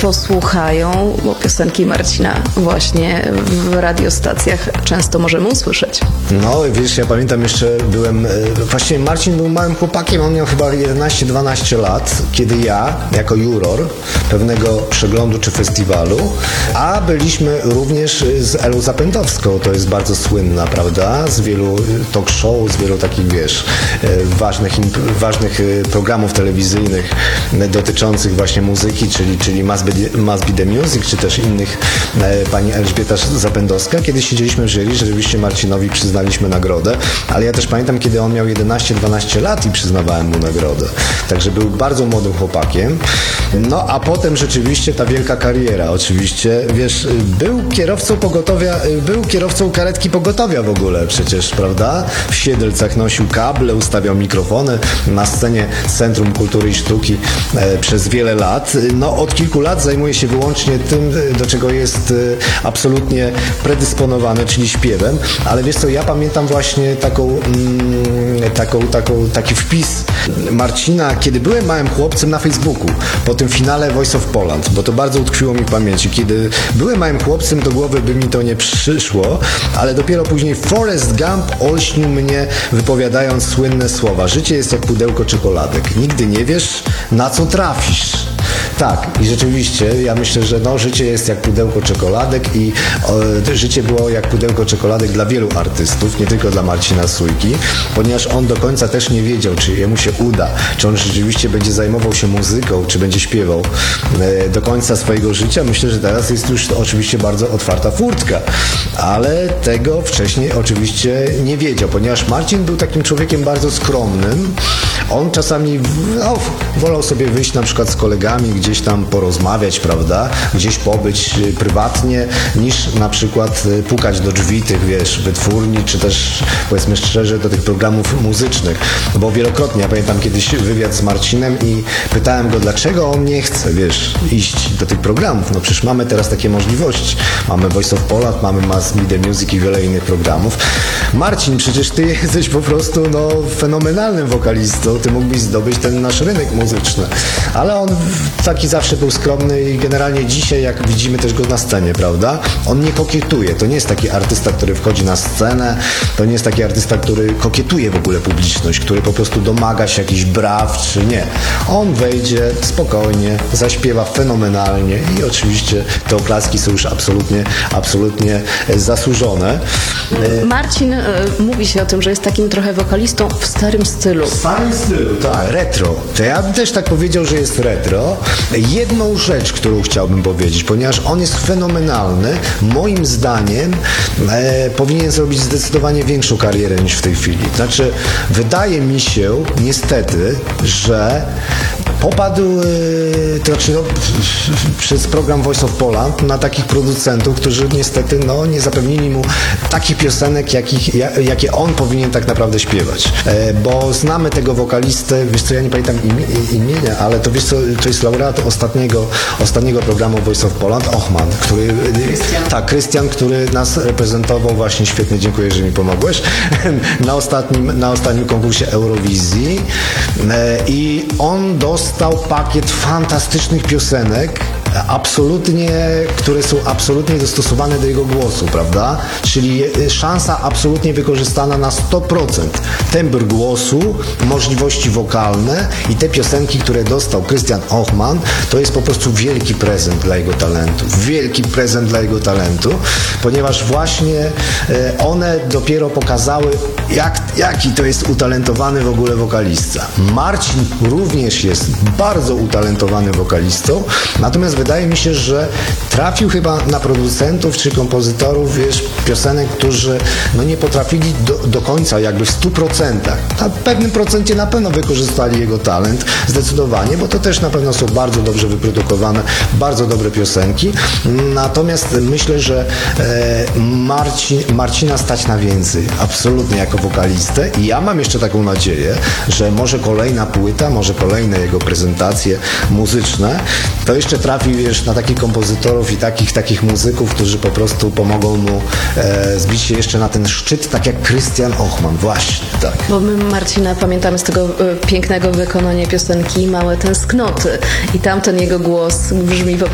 posłuchają, bo piosenki Marcina właśnie w radiostacjach często możemy usłyszeć. No wiesz, ja pamiętam jeszcze właściwie Marcin był małym chłopakiem, on miał chyba 11-12 lat, kiedy ja, jako juror pewnego przeglądu czy festiwalu, a byliśmy również z Elą Zapędowską, to jest bardzo słynna, prawda, z wielu talk show, z wielu takich, wiesz, ważnych programów telewizyjnych dotyczących właśnie muzyki, czyli Must Be The Music, czy też innych, pani Elżbieta Zapędowska. Kiedy siedzieliśmy w jury, rzeczywiście Marcinowi przyznaliśmy nagrodę, ale ja też pamiętam, kiedy on miał 11-12 lat i przyznawałem mu nagrodę. Także był bardzo młodym chłopakiem. No a potem rzeczywiście ta wielka kariera, oczywiście, wiesz, był kierowcą karetki pogotowia w ogóle przecież, prawda? W Siedlcach nosił kable, ustawiał mikrofony na scenie Centrum Kultury i Sztuki przez wiele lat. No od kilku lat zajmuje się wyłącznie tym, do czego jest absolutnie predysponowany, czyli śpiewem, ale wiesz co, ja pamiętam właśnie taki wpis Marcina, kiedy byłem małym chłopcem na Facebooku, po tym finale Voice of Poland, bo to bardzo utkwiło mi w pamięci. Kiedy byłem małym chłopcem, do głowy by mi to nie przyszło, ale dopiero później Forrest Gump olśnił mnie, wypowiadając słynne słowa: życie jest jak pudełko czekoladek, nigdy nie wiesz, na co trafisz. Tak, i rzeczywiście, ja myślę, że życie jest jak pudełko czekoladek i życie było jak pudełko czekoladek dla wielu artystów, nie tylko dla Marcina Sójki, ponieważ on do końca też nie wiedział, czy jemu się uda, czy on rzeczywiście będzie zajmował się muzyką, czy będzie śpiewał do końca swojego życia. Myślę, że teraz jest już oczywiście bardzo otwarta furtka, ale tego wcześniej oczywiście nie wiedział, ponieważ Marcin był takim człowiekiem bardzo skromnym. On czasami wolał sobie wyjść na przykład z kolegami, gdzieś tam porozmawiać, prawda, gdzieś pobyć prywatnie, niż na przykład pukać do drzwi tych, wiesz, wytwórni, czy też, powiedzmy szczerze, do tych programów muzycznych, bo wielokrotnie, ja pamiętam kiedyś wywiad z Marcinem i pytałem go, dlaczego on nie chce, wiesz, iść do tych programów. No przecież mamy teraz takie możliwości. Mamy Voice of Poland, mamy Must Be The Music i wiele innych programów. Marcin, przecież ty jesteś po prostu, fenomenalnym wokalistą, ty mógłbyś zdobyć ten nasz rynek muzyczny. Ale on taki zawsze był skromny i generalnie dzisiaj, jak widzimy też go na scenie, prawda? On nie kokietuje. To nie jest taki artysta, który wchodzi na scenę, to nie jest taki artysta, który kokietuje w ogóle publiczność, który po prostu domaga się jakichś braw, czy nie. On wejdzie spokojnie, zaśpiewa fenomenalnie i oczywiście te oklaski są już absolutnie zasłużone. Marcin, mówi się o tym, że jest takim trochę wokalistą w starym stylu. W starym stylu, tak, retro. To ja bym też tak powiedział, że jest retro. Jedną rzecz, którą chciałbym powiedzieć, ponieważ on jest fenomenalny, moim zdaniem powinien zrobić zdecydowanie większą karierę niż w tej chwili. Znaczy, wydaje mi się niestety, że popadł przez program Voice of Poland na takich producentów, którzy niestety nie zapewnili mu takich piosenek, jakie on powinien tak naprawdę śpiewać. Bo znamy tego wokalistę, wiesz co, ja nie pamiętam imienia, ale to wiesz co, to jest laureat ostatniego programu Voice of Poland, Ochman, który... Krystian, który nas reprezentował właśnie świetnie, dziękuję, że mi pomogłeś, na ostatnim konkursie Eurowizji i on dostał pakiet fantastycznych piosenek, które są absolutnie dostosowane do jego głosu, prawda? Czyli szansa absolutnie wykorzystana na 100%. Tembr głosu, możliwości wokalne i te piosenki, które dostał Christian Ochman, to jest po prostu wielki prezent dla jego talentu. Wielki prezent dla jego talentu, ponieważ właśnie one dopiero pokazały, jaki to jest utalentowany w ogóle wokalista. Marcin również jest bardzo utalentowany wokalistą, natomiast wydaje mi się, że trafił chyba na producentów czy kompozytorów, wiesz, piosenek, którzy nie potrafili do końca, jakby w 100%. Na pewnym procencie na pewno wykorzystali jego talent, zdecydowanie, bo to też na pewno są bardzo dobrze wyprodukowane, bardzo dobre piosenki. Natomiast myślę, że Marcina stać na więcej, absolutnie jako wokalistę i ja mam jeszcze taką nadzieję, że może kolejna płyta, może kolejne jego prezentacje muzyczne, to jeszcze trafi, wiesz, na takich kompozytorów i takich muzyków, którzy po prostu pomogą mu zbić się jeszcze na ten szczyt, tak jak Christian Ochman, właśnie, tak. Bo my Marcina pamiętamy z tego pięknego wykonania piosenki Małe tęsknoty i tamten jego głos brzmi po